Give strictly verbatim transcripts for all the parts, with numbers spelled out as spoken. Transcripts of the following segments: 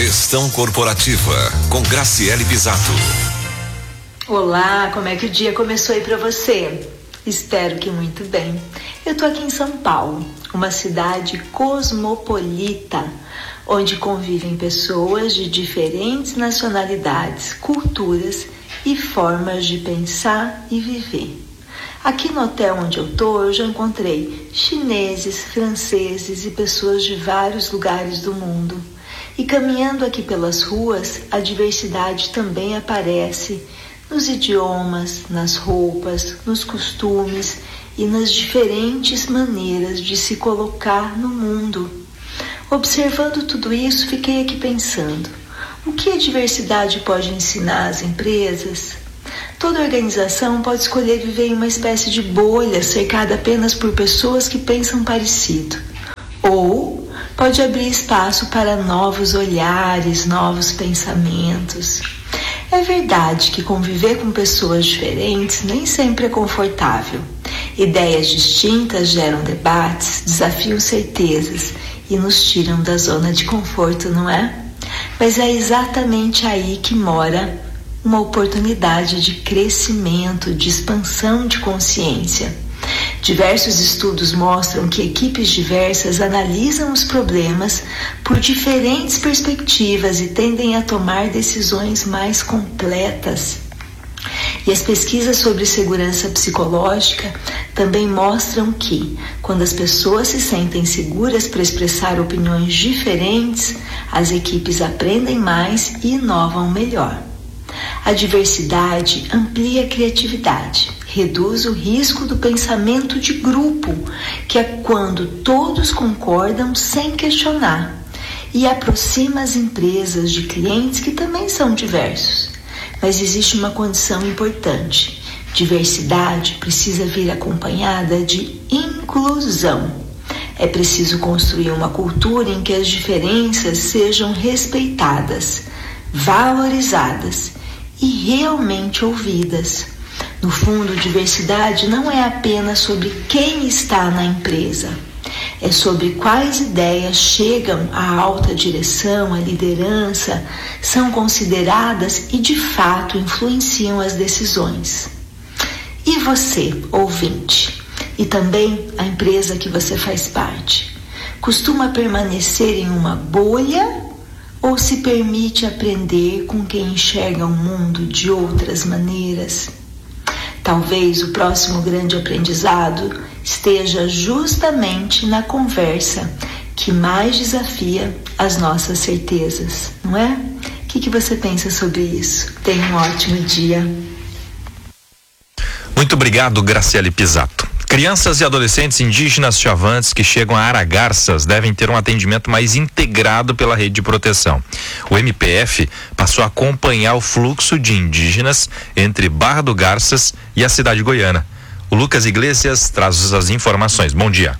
Gestão Corporativa, com Graciele Pisato. Olá, como é que o dia começou aí para você? Espero que muito bem. Eu tô aqui em São Paulo, uma cidade cosmopolita, onde convivem pessoas de diferentes nacionalidades, culturas e formas de pensar e viver. Aqui no hotel onde eu tô, eu já encontrei chineses, franceses e pessoas de vários lugares do mundo. E caminhando aqui pelas ruas, a diversidade também aparece nos idiomas, nas roupas, nos costumes e nas diferentes maneiras de se colocar no mundo. Observando tudo isso, fiquei aqui pensando, o que a diversidade pode ensinar às empresas? Toda organização pode escolher viver em uma espécie de bolha cercada apenas por pessoas que pensam parecido. Ou pode abrir espaço para novos olhares, novos pensamentos. É verdade que conviver com pessoas diferentes nem sempre é confortável. Ideias distintas geram debates, desafiam certezas e nos tiram da zona de conforto, não é? Mas é exatamente aí que mora uma oportunidade de crescimento, de expansão de consciência. Diversos estudos mostram que equipes diversas analisam os problemas por diferentes perspectivas e tendem a tomar decisões mais completas. E as pesquisas sobre segurança psicológica também mostram que, quando as pessoas se sentem seguras para expressar opiniões diferentes, as equipes aprendem mais e inovam melhor. A diversidade amplia a criatividade, reduz o risco do pensamento de grupo, que é quando todos concordam sem questionar, e aproxima as empresas de clientes que também são diversos. Mas existe uma condição importante: diversidade precisa vir acompanhada de inclusão. É preciso construir uma cultura em que as diferenças sejam respeitadas, valorizadas e realmente ouvidas. No fundo, diversidade não é apenas sobre quem está na empresa, é sobre quais ideias chegam à alta direção, à liderança, são consideradas e de fato influenciam as decisões. E você, ouvinte, e também a empresa que você faz parte, costuma permanecer em uma bolha ou se permite aprender com quem enxerga o mundo de outras maneiras? Talvez o próximo grande aprendizado esteja justamente na conversa que mais desafia as nossas certezas, não é? O que, que você pensa sobre isso? Tenha um ótimo dia. Muito obrigado, Graciele Pisato. Crianças e adolescentes indígenas chavantes que chegam a Aragarças devem ter um atendimento mais integrado pela rede de proteção. O M P F passou a acompanhar o fluxo de indígenas entre Barra do Garças e a cidade goiana. O Lucas Iglesias traz as informações. Bom dia.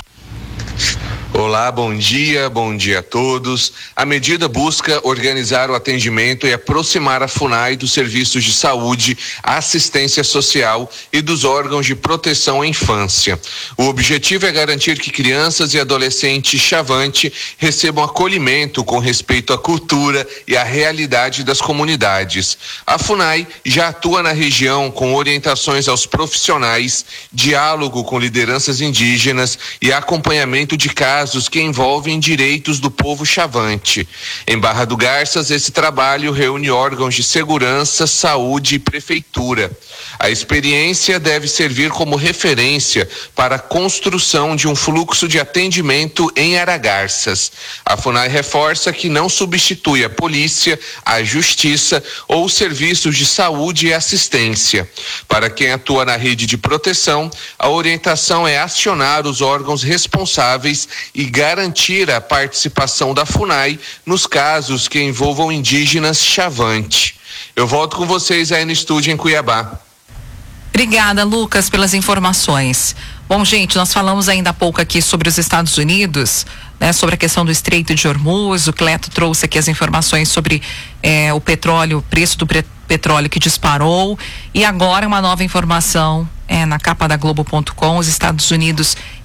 Olá, bom dia, bom dia a todos. A medida busca organizar o atendimento e aproximar a FUNAI dos serviços de saúde, assistência social e dos órgãos de proteção à infância. O objetivo é garantir que crianças e adolescentes chavantes recebam acolhimento com respeito à cultura e à realidade das comunidades. A FUNAI já atua na região com orientações aos profissionais, diálogo com lideranças indígenas e acompanhamento de casos que envolvem direitos do povo chavante. Em Barra do Garças, esse trabalho reúne órgãos de segurança, saúde e prefeitura. A experiência deve servir como referência para a construção de um fluxo de atendimento em Aragarças. A FUNAI reforça que não substitui a polícia, a justiça ou os serviços de saúde e assistência. Para quem atua na rede de proteção, a orientação é acionar os órgãos responsáveis e garantir a participação da FUNAI nos casos que envolvam indígenas chavante. Eu volto com vocês aí no estúdio em Cuiabá. Obrigada, Lucas, pelas informações. Bom, gente, nós falamos ainda há pouco aqui sobre os Estados Unidos, né, sobre a questão do Estreito de Hormuz. O Cleto trouxe aqui as informações sobre eh, o petróleo, o preço do petróleo que disparou. E agora uma nova informação eh, na capa da Globo ponto com: os Estados Unidos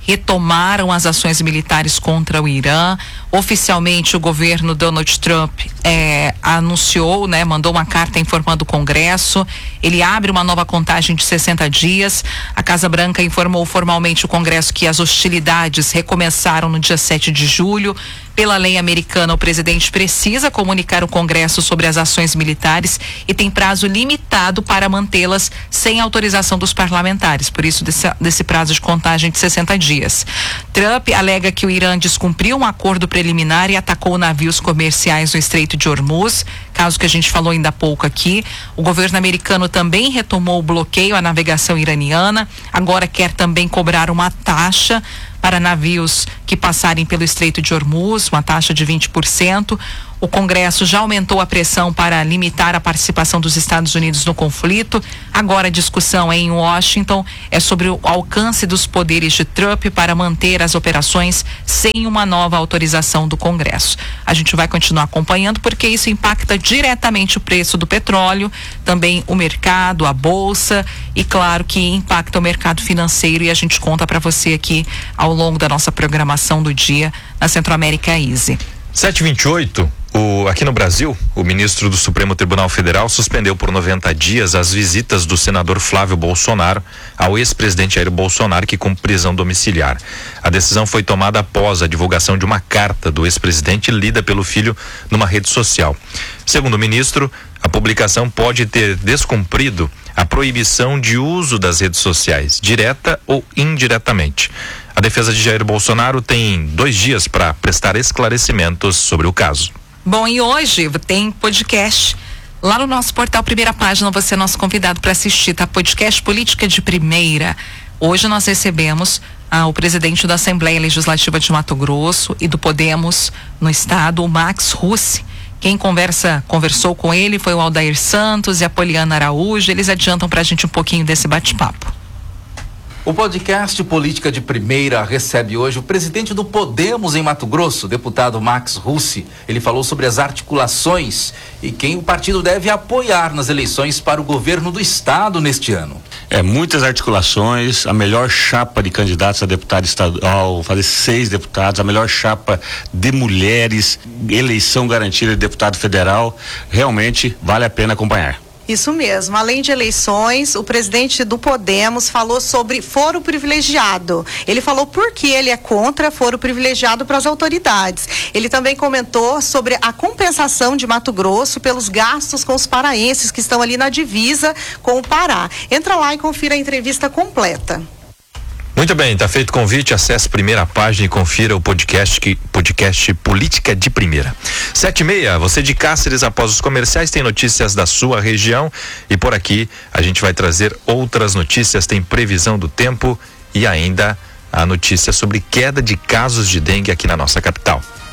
retomaram as ações militares contra o Irã. Oficialmente, o governo Donald Trump é, anunciou, né, mandou uma carta informando o Congresso. Ele abre uma nova contagem de sessenta dias. A Casa Branca informou formalmente o Congresso que as hostilidades recomeçaram no dia sete de julho. Pela lei americana, o presidente precisa comunicar ao Congresso sobre as ações militares e tem prazo limitado para mantê-las sem autorização dos parlamentares, por isso desse, desse prazo de contagem de sessenta dias. Trump alega que o Irã descumpriu um acordo preliminar e atacou navios comerciais no Estreito de Hormuz, caso que a gente falou ainda há pouco aqui. O governo americano também retomou o bloqueio à navegação iraniana, agora quer também cobrar uma taxa para navios que passarem pelo Estreito de Hormuz, uma taxa de vinte por cento. O Congresso já aumentou a pressão para limitar a participação dos Estados Unidos no conflito. Agora a discussão em Washington é sobre o alcance dos poderes de Trump para manter as operações sem uma nova autorização do Congresso. A gente vai continuar acompanhando porque isso impacta diretamente o preço do petróleo, também o mercado, a bolsa e claro que impacta o mercado financeiro, e a gente conta para você aqui ao longo da nossa programação do dia na Centro-América Easy. sete e vinte e oito. O, aqui no Brasil, o ministro do Supremo Tribunal Federal suspendeu por noventa dias as visitas do senador Flávio Bolsonaro ao ex-presidente Jair Bolsonaro, que cumpre prisão domiciliar. A decisão foi tomada após a divulgação de uma carta do ex-presidente lida pelo filho numa rede social. Segundo o ministro, a publicação pode ter descumprido a proibição de uso das redes sociais, direta ou indiretamente. A defesa de Jair Bolsonaro tem dois dias para prestar esclarecimentos sobre o caso. Bom, e hoje tem podcast lá no nosso portal Primeira Página. Você é nosso convidado para assistir, tá? Podcast Política de Primeira. Hoje nós recebemos ah, o presidente da Assembleia Legislativa de Mato Grosso e do Podemos no estado, o Max Russi. Quem conversa, conversou com ele foi o Aldair Santos e a Poliana Araújo. Eles adiantam para a gente um pouquinho desse bate-papo. O podcast Política de Primeira recebe hoje o presidente do Podemos em Mato Grosso, deputado Max Russi. Ele falou sobre as articulações e quem o partido deve apoiar nas eleições para o governo do estado neste ano. É, muitas articulações, a melhor chapa de candidatos a deputado estadual, fazer seis deputados, a melhor chapa de mulheres, eleição garantida de deputado federal, realmente vale a pena acompanhar. Isso mesmo. Além de eleições, o presidente do Podemos falou sobre foro privilegiado. Ele falou por que ele é contra foro privilegiado para as autoridades. Ele também comentou sobre a compensação de Mato Grosso pelos gastos com os paraenses que estão ali na divisa com o Pará. Entra lá e confira a entrevista completa. Muito bem, tá feito o convite, acesse Primeira Página e confira o podcast, que, podcast Política de Primeira. Sete e meia, você de Cáceres, após os comerciais, tem notícias da sua região e por aqui a gente vai trazer outras notícias, tem previsão do tempo e ainda a notícia sobre queda de casos de dengue aqui na nossa capital.